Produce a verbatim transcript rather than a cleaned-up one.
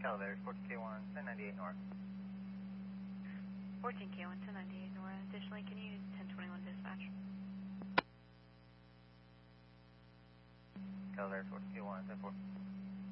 elevator, fourteen K one, ten ninety-eight north. fourteen K one, ten ninety-eight north. Additionally, can you use ten twenty-one dispatch? Elevator, fourteen K one, ten four.